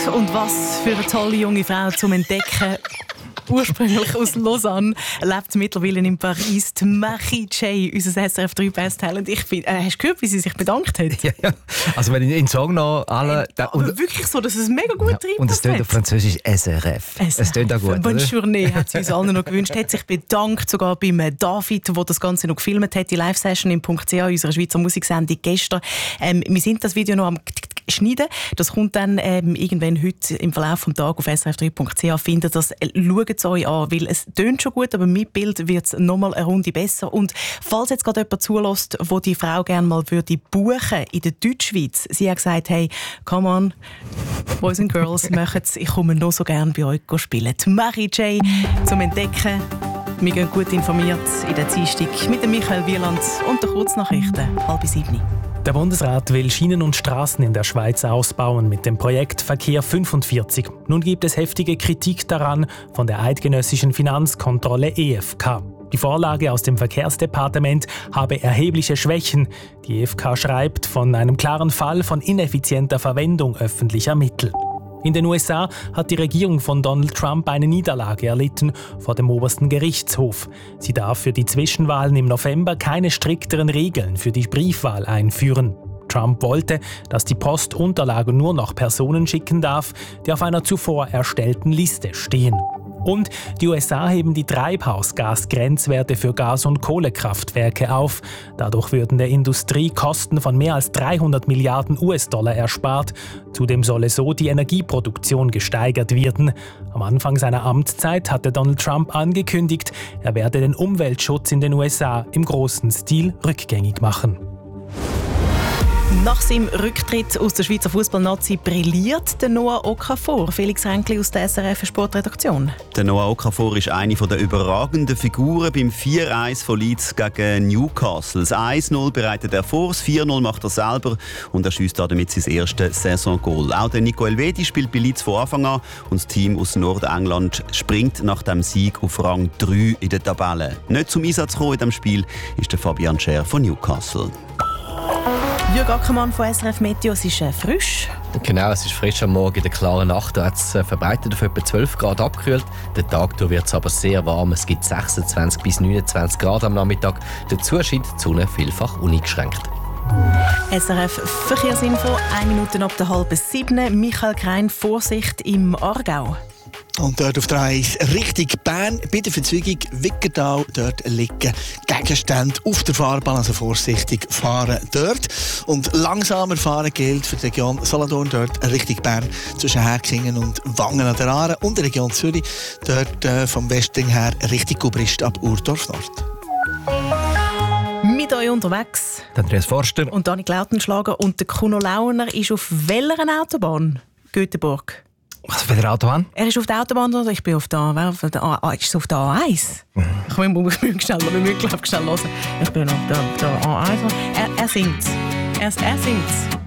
Und was für eine tolle junge Frau zum Entdecken. Ursprünglich aus Lausanne, lebt mittlerweile in Paris. Die Marie J, unser SRF 3 Best Talent. Hast du gehört, wie sie sich bedankt hat? Ja. Also wenn ich den Song noch alle... Aber wirklich so, dass es mega gut treibt. Und es tönt auf Französisch SRF. Es tönt auch gut, Bonne Journée hat sie uns allen noch gewünscht. Hat sich bedankt, sogar beim David, der das Ganze noch gefilmt hat. Die Live-Session im .ch, unserer Schweizer Musiksendung gestern. Wir sind das Video noch am schneiden. Das kommt dann irgendwann heute im Verlauf des Tages auf srf3.ch. Findet das, schaut es euch an, weil es tönt schon gut, aber mit Bild wird es nochmal eine Runde besser. Und falls jetzt gerade jemand zulässt, wo die Frau gerne mal würde buchen in der Deutschschweiz, sie hat gesagt, hey, come on, Boys and Girls, macht's, ich komme noch so gerne bei euch spielen. Die Marie J zum Entdecken. Wir gehen gut informiert in der Dienstag mit dem Michael Wieland und den Kurznachrichten, 6:30. Der Bundesrat will Schienen und Straßen in der Schweiz ausbauen mit dem Projekt Verkehr 45. Nun gibt es heftige Kritik daran von der eidgenössischen Finanzkontrolle EFK. Die Vorlage aus dem Verkehrsdepartement habe erhebliche Schwächen. Die EFK schreibt von einem klaren Fall von ineffizienter Verwendung öffentlicher Mittel. In den USA hat die Regierung von Donald Trump eine Niederlage erlitten vor dem obersten Gerichtshof. Sie darf für die Zwischenwahlen im November keine strikteren Regeln für die Briefwahl einführen. Trump wollte, dass die Post Unterlagen nur noch Personen schicken darf, die auf einer zuvor erstellten Liste stehen. Und die USA heben die Treibhausgasgrenzwerte für Gas- und Kohlekraftwerke auf. Dadurch würden der Industrie Kosten von mehr als 300 Milliarden US-Dollar erspart. Zudem solle so die Energieproduktion gesteigert werden. Am Anfang seiner Amtszeit hatte Donald Trump angekündigt, er werde den Umweltschutz in den USA im großen Stil rückgängig machen. Nach seinem Rücktritt aus der Schweizer Fußballnazi brilliert der Noah Okafor. Felix Ränkli aus der SRF Sportredaktion. Der Noah Okafor ist eine der überragenden Figuren beim 4-1 von Leeds gegen Newcastle. Das 1-0 bereitet er vor, das 4-0 macht er selber und er schiesst damit sein erstes Saisongoal. Auch der Nico Elvedi spielt bei Leeds von Anfang an und das Team aus Nordengland springt nach dem Sieg auf Rang 3 in der Tabelle. Nicht zum Einsatz gekommen in diesem Spiel ist der Fabian Scher von Newcastle. Jürg Ackermann von SRF Meteo, es ist frisch. Genau, es ist frisch am Morgen in der klaren Nacht. Da hat es verbreitet auf etwa 12 Grad abgekühlt. Der Tag wird es aber sehr warm. Es gibt 26 bis 29 Grad am Nachmittag. Dazu scheint die Sonne vielfach uneingeschränkt. SRF Verkehrsinfo, 1 Minute ab der 6:30. Michael Krein, Vorsicht im Aargau. Und dort auf der A1 Richtung Bern, bei der Verzweigung Wickerdal, dort liegen Gegenstände auf der Fahrbahn, also vorsichtig fahren dort. Und langsamer fahren gilt für die Region Solothurn, dort Richtung Bern, zwischen Herkingen und Wangen an der Aare und der Region Zürich, dort vom Westen her Richtung Gubrist ab Urdorf Nord. Mit euch unterwegs. Andreas Forster. Und Dani Klautenschlager. Und der Kuno Launer ist auf welcher Autobahn? Göteborg. Was für eine Autobahn? Er ist auf der Autobahn oder ich bin auf der A1. Ist es auf der A1? Ich muss schnell hören. Ich bin auf der A1. Er singt. Er singt.